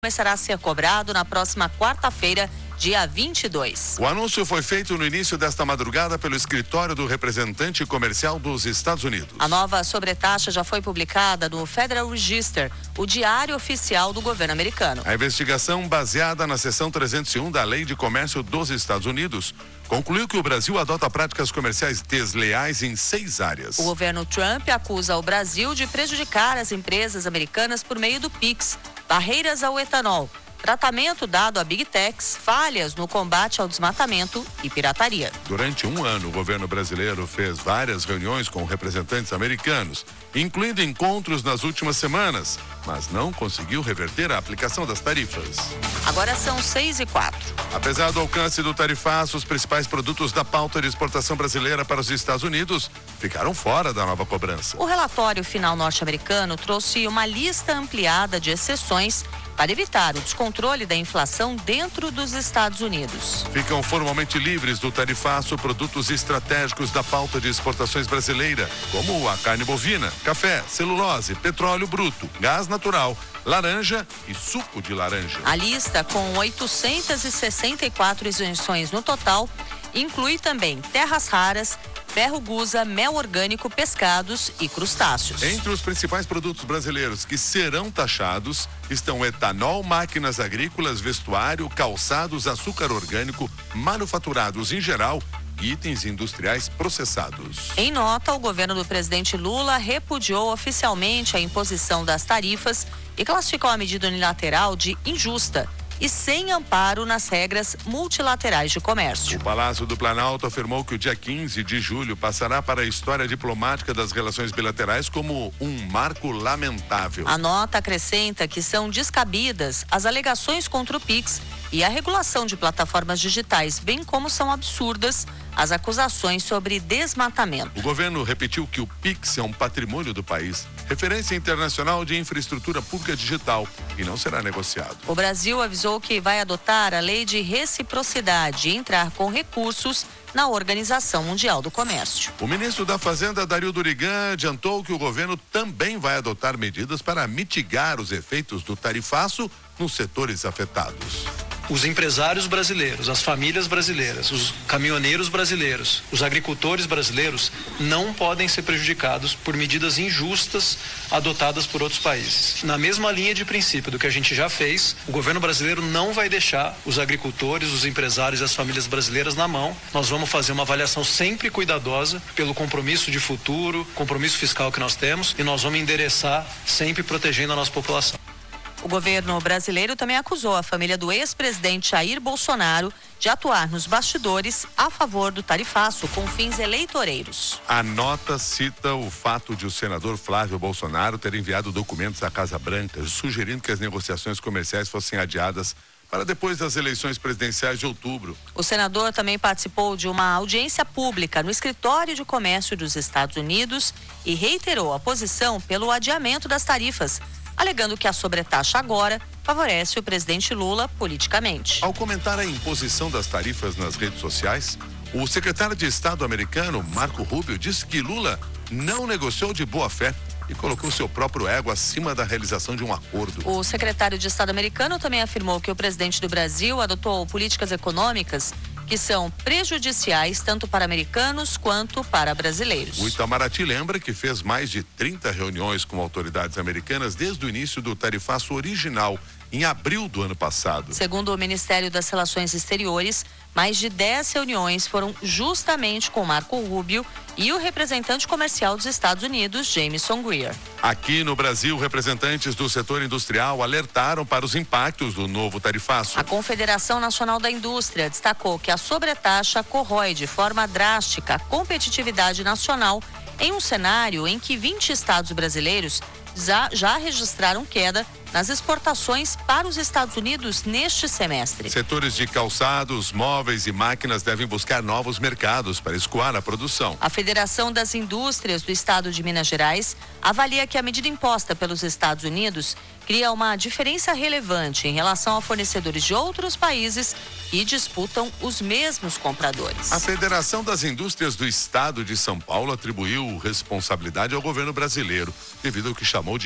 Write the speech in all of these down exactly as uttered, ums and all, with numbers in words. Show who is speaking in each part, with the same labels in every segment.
Speaker 1: começará a ser cobrado na próxima quarta-feira, dia vinte e dois.
Speaker 2: O anúncio foi feito no início desta madrugada pelo escritório do representante comercial dos Estados Unidos.
Speaker 1: A nova sobretaxa já foi publicada no Federal Register, o diário oficial do governo americano.
Speaker 2: A investigação, baseada na seção trezentos e um da Lei de Comércio dos Estados Unidos, concluiu que o Brasil adota práticas comerciais desleais em seis áreas.
Speaker 1: O governo Trump acusa o Brasil de prejudicar as empresas americanas por meio do PIX, barreiras ao etanol, tratamento dado a Big Techs, falhas no combate ao desmatamento e pirataria.
Speaker 2: Durante um ano, o governo brasileiro fez várias reuniões com representantes americanos, incluindo encontros nas últimas semanas, mas não conseguiu reverter a aplicação das tarifas.
Speaker 1: Agora são seis e quatro.
Speaker 2: Apesar do alcance do tarifaço, os principais produtos da pauta de exportação brasileira para os Estados Unidos ficaram fora da nova cobrança.
Speaker 1: O relatório final norte-americano trouxe uma lista ampliada de exceções para evitar o descontrole da inflação dentro dos Estados Unidos.
Speaker 2: Ficam formalmente livres do tarifaço produtos estratégicos da pauta de exportações brasileira, como a carne bovina, café, celulose, petróleo bruto, gás natural, laranja e suco de laranja.
Speaker 1: A lista, com oitocentas e sessenta e quatro isenções no total, inclui também terras raras, ferro gusa, mel orgânico, pescados e crustáceos.
Speaker 2: Entre os principais produtos brasileiros que serão taxados estão etanol, máquinas agrícolas, vestuário, calçados, açúcar orgânico, manufaturados em geral e itens industriais processados.
Speaker 1: Em nota, o governo do presidente Lula repudiou oficialmente a imposição das tarifas e classificou a medida unilateral de injusta e sem amparo nas regras multilaterais de comércio.
Speaker 2: O Palácio do Planalto afirmou que o dia quinze de julho passará para a história diplomática das relações bilaterais como um marco lamentável.
Speaker 1: A nota acrescenta que são descabidas as alegações contra o PIX e a regulação de plataformas digitais, bem como são absurdas as acusações sobre desmatamento.
Speaker 2: O governo repetiu que o PIX é um patrimônio do país, referência internacional de infraestrutura pública digital, e não será negociado.
Speaker 1: O Brasil avisou que vai adotar a lei de reciprocidade e entrar com recursos na Organização Mundial do Comércio.
Speaker 2: O ministro da Fazenda, Dario Durigan, adiantou que o governo também vai adotar medidas para mitigar os efeitos do tarifaço nos setores afetados.
Speaker 3: Os empresários brasileiros, as famílias brasileiras, os caminhoneiros brasileiros, os agricultores brasileiros não podem ser prejudicados por medidas injustas adotadas por outros países. Na mesma linha de princípio do que a gente já fez, o governo brasileiro não vai deixar os agricultores, os empresários e as famílias brasileiras na mão. Nós vamos fazer uma avaliação sempre cuidadosa pelo compromisso de futuro, compromisso fiscal que nós temos, e nós vamos endereçar sempre protegendo a nossa população.
Speaker 1: O governo brasileiro também acusou a família do ex-presidente Jair Bolsonaro de atuar nos bastidores a favor do tarifaço com fins eleitoreiros.
Speaker 2: A nota cita o fato de o senador Flávio Bolsonaro ter enviado documentos à Casa Branca sugerindo que as negociações comerciais fossem adiadas para depois das eleições presidenciais de outubro.
Speaker 1: O senador também participou de uma audiência pública no Escritório de Comércio dos Estados Unidos e reiterou a posição pelo adiamento das tarifas, alegando que a sobretaxa agora favorece o presidente Lula politicamente.
Speaker 2: Ao comentar a imposição das tarifas nas redes sociais, o secretário de Estado americano, Marco Rubio, disse que Lula não negociou de boa fé e colocou seu próprio ego acima da realização de um acordo.
Speaker 1: O secretário de Estado americano também afirmou que o presidente do Brasil adotou políticas econômicas que são prejudiciais tanto para americanos quanto para brasileiros.
Speaker 2: O Itamaraty lembra que fez mais de trinta reuniões com autoridades americanas desde o início do tarifaço original, em abril do ano passado.
Speaker 1: Segundo o Ministério das Relações Exteriores, mais de dez reuniões foram justamente com Marco Rubio e o representante comercial dos Estados Unidos, Jamieson Greer.
Speaker 2: Aqui no Brasil, representantes do setor industrial alertaram para os impactos do novo tarifaço.
Speaker 1: A Confederação Nacional da Indústria destacou que a sobretaxa corrói de forma drástica a competitividade nacional em um cenário em que vinte estados brasileiros já, já registraram queda nas exportações para os Estados Unidos neste semestre.
Speaker 2: Setores de calçados, móveis e máquinas devem buscar novos mercados para escoar a produção.
Speaker 1: A Federação das Indústrias do Estado de Minas Gerais avalia que a medida imposta pelos Estados Unidos cria uma diferença relevante em relação a fornecedores de outros países e disputam os mesmos compradores.
Speaker 2: A Federação das Indústrias do Estado de São Paulo atribuiu responsabilidade ao governo brasileiro, devido ao que chamou de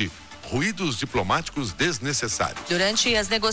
Speaker 2: ruídos diplomáticos desnecessários.
Speaker 1: Durante as negociações